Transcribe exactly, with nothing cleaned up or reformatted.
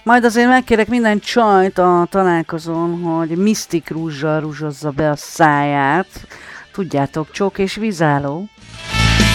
Majd azért megkérek minden csajt a találkozón, hogy Mystic rúzsal rúzsozza be a száját. Tudjátok, csók és vízálló.